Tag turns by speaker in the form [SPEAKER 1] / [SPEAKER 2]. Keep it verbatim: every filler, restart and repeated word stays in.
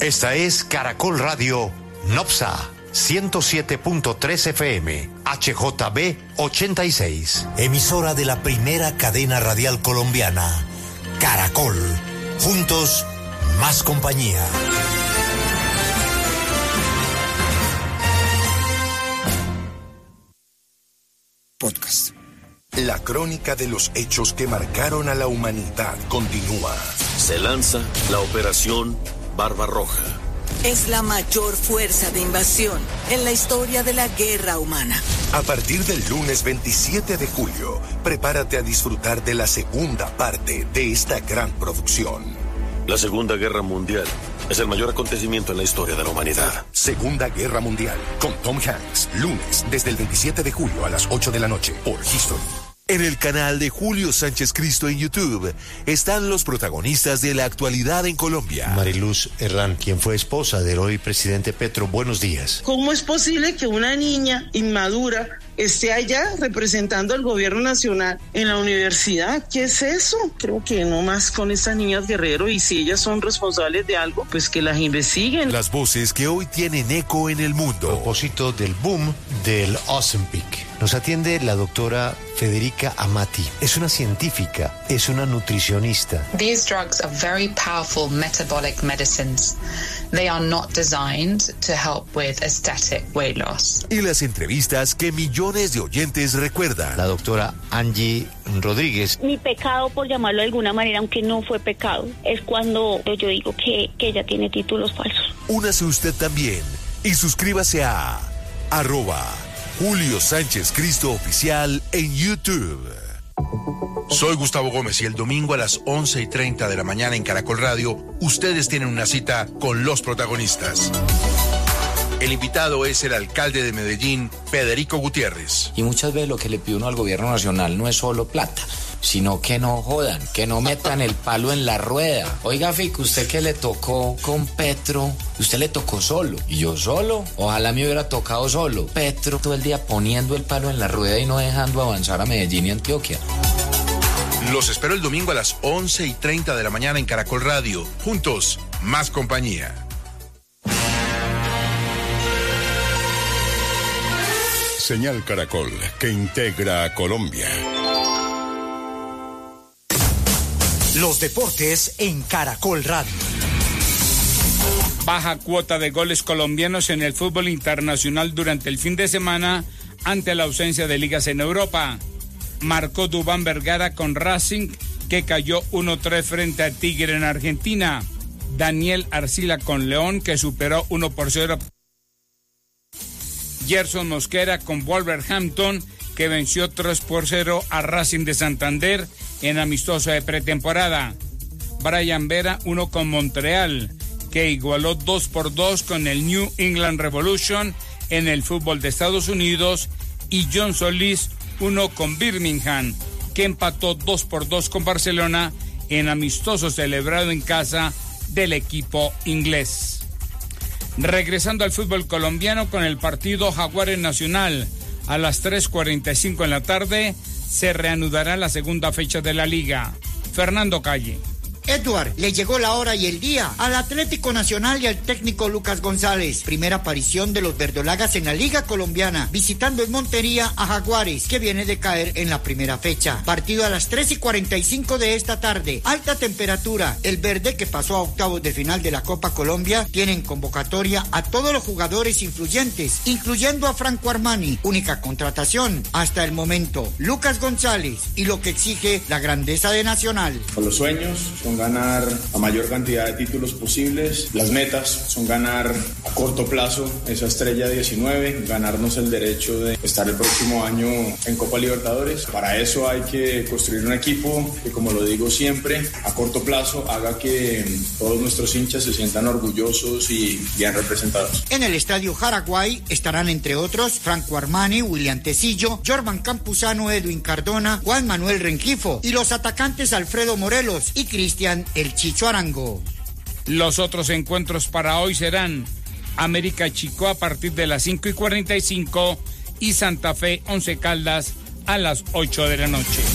[SPEAKER 1] Esta es Caracol Radio Nopsa ciento siete punto tres F M, H J B ochenta y seis.
[SPEAKER 2] Emisora de la primera cadena radial colombiana, Caracol. Juntos, más compañía.
[SPEAKER 3] Podcast. La crónica de los hechos que marcaron a la humanidad continúa.
[SPEAKER 4] Se lanza la Operación Barbarroja.
[SPEAKER 5] Es la mayor fuerza de invasión en la historia de la guerra humana.
[SPEAKER 3] A partir del lunes veintisiete de julio, prepárate a disfrutar de la segunda parte de esta gran producción.
[SPEAKER 4] La Segunda Guerra Mundial es el mayor acontecimiento en la historia de la humanidad.
[SPEAKER 3] Segunda Guerra Mundial, con Tom Hanks, lunes desde el veintisiete de julio a las ocho de la noche por History.
[SPEAKER 6] En el canal de Julio Sánchez Cristo en YouTube están los protagonistas de la actualidad en Colombia.
[SPEAKER 7] Mariluz Herrán, quien fue esposa del hoy presidente Petro, buenos días.
[SPEAKER 8] ¿Cómo es posible que una niña inmadura esté allá representando al gobierno nacional en la universidad? ¿Qué es eso? Creo que no más con estas niñas Guerrero, y si ellas son responsables de algo, pues que las investiguen.
[SPEAKER 6] Las voces que hoy tienen eco en el mundo.
[SPEAKER 7] A propósito del boom del Ozempic, nos atiende la doctora Federica Amati. Es una científica, es una nutricionista.
[SPEAKER 9] These drugs are very powerful metabolic medicines. They are not designed to help with aesthetic weight loss.
[SPEAKER 6] Y las entrevistas que millones de oyentes recuerdan.
[SPEAKER 7] La doctora Angie Rodríguez.
[SPEAKER 10] Mi pecado, por llamarlo de alguna manera, aunque no fue pecado, es cuando yo digo que, que ella tiene títulos falsos.
[SPEAKER 6] Únase usted también y suscríbase a arroba Julio Sánchez Cristo Oficial en YouTube.
[SPEAKER 11] Soy Gustavo Gómez y el domingo a las once y treinta de la mañana en Caracol Radio, ustedes tienen una cita con los protagonistas. El invitado es el alcalde de Medellín, Federico Gutiérrez.
[SPEAKER 12] Y muchas veces lo que le pide uno al gobierno nacional no es solo plata, sino que no jodan, que no metan el palo en la rueda. Oiga, Fico, usted que le tocó con Petro, usted le tocó solo, y yo solo. Ojalá me hubiera tocado solo. Petro todo el día poniendo el palo en la rueda y no dejando avanzar a Medellín y Antioquia.
[SPEAKER 11] Los espero el domingo a las once y treinta de la mañana en Caracol Radio. Juntos, más compañía.
[SPEAKER 13] Señal Caracol, que integra a Colombia.
[SPEAKER 2] Los deportes en Caracol Radio.
[SPEAKER 14] Baja cuota de goles colombianos en el fútbol internacional durante el fin de semana ante la ausencia de ligas en Europa. Marcó Duván Vergara con Racing, que cayó uno tres frente a Tigre en Argentina. Daniel Arcila con León, que superó uno por cero. Gerson Mosquera con Wolverhampton, que venció tres por cero a Racing de Santander en amistoso de pretemporada. Brian Vera, uno con Montreal, que igualó dos por dos con el New England Revolution en el fútbol de Estados Unidos. Y John Solís, uno con Birmingham, que empató dos por dos con Barcelona en amistoso celebrado en casa del equipo inglés. Regresando al fútbol colombiano con el partido Jaguares Nacional a las tres cuarenta y cinco en la tarde, se reanudará la segunda fecha de la liga. Fernando Calle.
[SPEAKER 15] Edward, le llegó la hora y el día al Atlético Nacional y al técnico Lucas González. Primera aparición de los verdolagas en la Liga Colombiana, visitando en Montería a Jaguares, que viene de caer en la primera fecha. Partido a las tres y cuarenta y cinco de esta tarde. Alta temperatura. El verde, que pasó a octavos de final de la Copa Colombia, tienen convocatoria a todos los jugadores influyentes, incluyendo a Franco Armani, única contratación hasta el momento. Lucas González, y lo que exige la grandeza de Nacional.
[SPEAKER 16] Con los sueños, son ganar la mayor cantidad de títulos posibles. Las metas son ganar a corto plazo esa estrella diecinueve, ganarnos el derecho de estar el próximo año en Copa Libertadores. Para eso hay que construir un equipo que, como lo digo siempre, a corto plazo haga que todos nuestros hinchas se sientan orgullosos y bien representados.
[SPEAKER 15] En el Estadio Jaraguay estarán, entre otros, Franco Armani, William Tecillo, Jorman Campuzano, Edwin Cardona, Juan Manuel Rengifo y los atacantes Alfredo Morelos y Cristian El Chicho Arango.
[SPEAKER 14] Los otros encuentros para hoy serán América Chico a partir de las cinco y cuarenta y cinco y Santa Fe Once Caldas a las ocho de la noche.